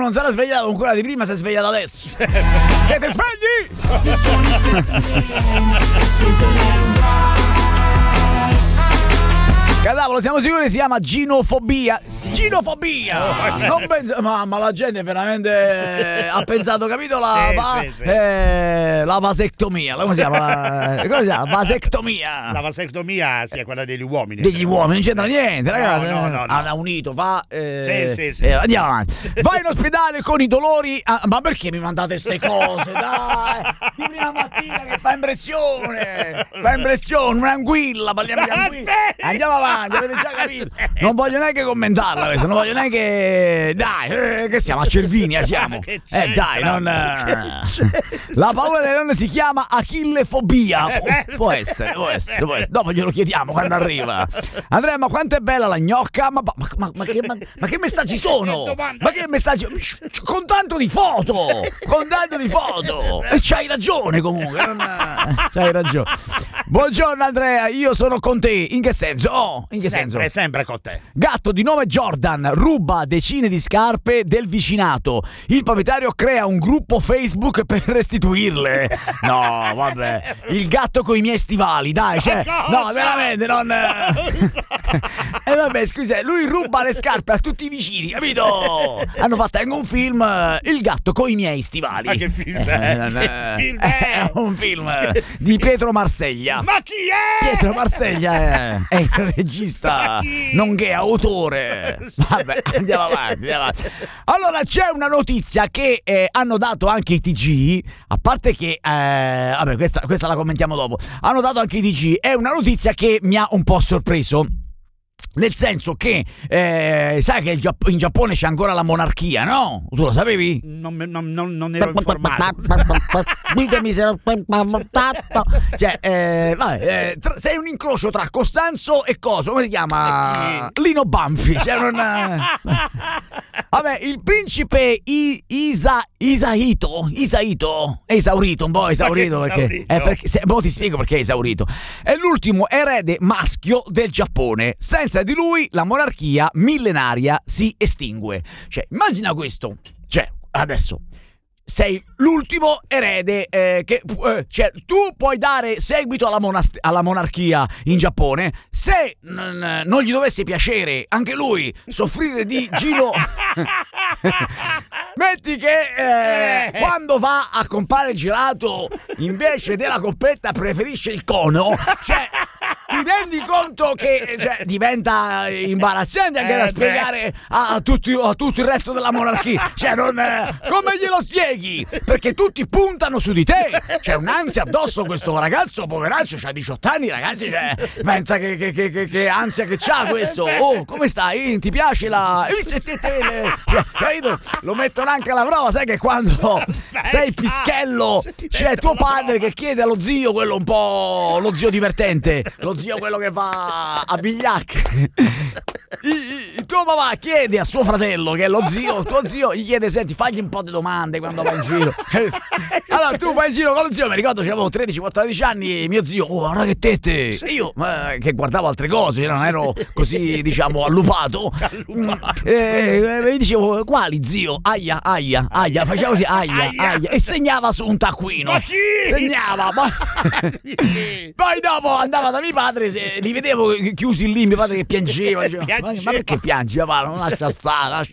non sarà svegliato con quella di prima, si è svegliato adesso. Siete svegli? Cadavolo, siamo sicuri si chiama ginofobia. Ginofobia! Non penso, ma la gente veramente ha pensato, capito? La vasectomia. Come si chiama? Vasectomia. La vasectomia sia quella degli uomini. Degli uomini, non c'entra niente, ragazzi. No. Hanno unito, va. Sì. Andiamo avanti. Vai in ospedale con i dolori. Ma perché mi mandate queste cose? Dai, di prima mattina che fa impressione. Un'anguilla, parliamo di anguilla. Andiamo avanti. Avete già capito? Non voglio neanche commentarla questa, non voglio neanche. Dai, che siamo a Cervinia, siamo. Dai, non. La paura delle donne si chiama achillefobia. Può essere. Dopo glielo chiediamo quando arriva. Andrea, ma quanto è bella la gnocca? Ma che messaggi sono? Ma che messaggi? Con tanto di foto. E c'hai ragione comunque. C'hai ragione. Buongiorno Andrea, io sono con te. In che senso? In che senso? Sempre con te. Gatto di nome Jordan ruba decine di scarpe del vicinato. Il proprietario crea un gruppo Facebook per restituirle. No, vabbè. Il gatto con i miei stivali, dai, cioè. No, veramente, non. E vabbè, scusa, lui ruba le scarpe a tutti i vicini, capito? Hanno fatto anche un film, Il gatto con i miei stivali. Ma che film è? Che film è? È un film di Pietro Marseglia. Ma chi è? Pietro Marseglia è il regista, nonché autore. Vabbè, andiamo avanti. Allora, c'è una notizia che hanno dato anche i TG, a parte che, vabbè, questa la commentiamo dopo. Hanno dato anche i TG, è una notizia che mi ha un po' sorpreso. Nel senso che sai che in Giappone c'è ancora la monarchia, no? Tu lo sapevi? Non ero informato. Ditemi se cioè, sei un incrocio tra Costanzo e Coso, come si chiama? Lino Banfi. Cioè vabbè, il principe Isahito è esaurito, un po' esaurito perché ti spiego perché è esaurito. È l'ultimo erede maschio del Giappone. Senza di lui la monarchia millenaria si estingue. Cioè, immagina questo. Cioè, adesso sei l'ultimo erede cioè tu puoi dare seguito alla monarchia in Giappone. Se non gli dovesse piacere anche lui soffrire di metti che quando va a comprare il gelato invece della coppetta preferisce il cono, cioè ti rendi conto che diventa imbarazzante anche da spiegare a tutto il resto della monarchia. Cioè come glielo spieghi? Perché tutti puntano su di te. C'è un'ansia addosso questo ragazzo, poveraccio, c'ha 18 anni, ragazzi, pensa che ansia che c'ha questo. Oh, come stai? Ti piace la. Capito? Lo mettono anche alla prova, sai che quando sei pischello c'è tuo padre che chiede allo zio, quello un po' lo zio divertente, lo zio quello che va a bigliacche. Il tuo papà chiede a suo fratello, che è lo zio, tuo zio, gli chiede: senti, fagli un po' di domande quando vai in giro. Allora tu vai in giro con lo zio, mi ricordo avevo 13-14 anni e mio zio, oh guarda che tette. E io che guardavo altre cose, non ero così allupato. Mi dicevo: quali zio? Aia, faceva così, aia. E segnava su un taccuino. Ma chi? Segnava. Poi dopo andava da mio padre, li vedevo chiusi lì, mio padre che piangeva. Diceva, ma perché piangi, papà? Non lascia stare.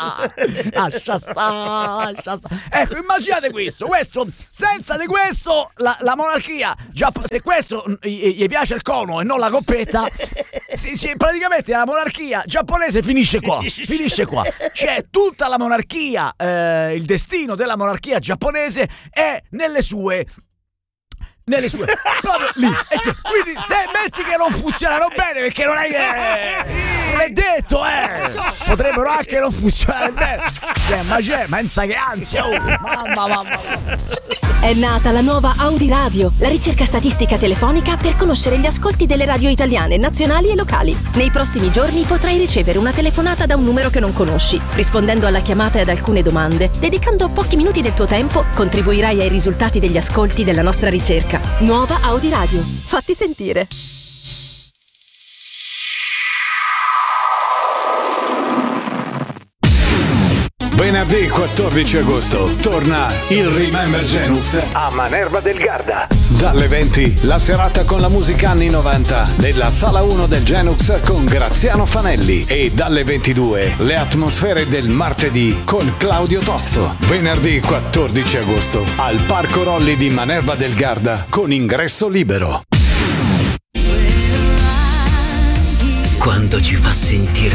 Ecco, immaginate questo, senza di questo la monarchia, se questo gli piace il cono e non la coppetta, praticamente la monarchia giapponese finisce qua. C'è tutta la monarchia, il destino della monarchia giapponese è nelle sue proprio lì. Quindi se metti che non funzionano bene, perché non è detto, potrebbero anche non funzionare bene. Pensa che ansia, mamma. È nata la nuova Audi Radio, la ricerca statistica telefonica per conoscere gli ascolti delle radio italiane, nazionali e locali. Nei prossimi giorni potrai ricevere una telefonata da un numero che non conosci. Rispondendo alla chiamata e ad alcune domande, dedicando pochi minuti del tuo tempo, contribuirai ai risultati degli ascolti della nostra ricerca. Nuova Audi Radio. Fatti sentire. Venerdì 14 agosto torna il Remember Genux a Manerva del Garda. Dalle 20 la serata con la musica anni 90 nella sala 1 del Genux con Graziano Fanelli e dalle 22 le atmosfere del martedì con Claudio Tozzo. Venerdì 14 agosto al Parco Rolli di Manerva del Garda con ingresso libero. Quando ci fa sentire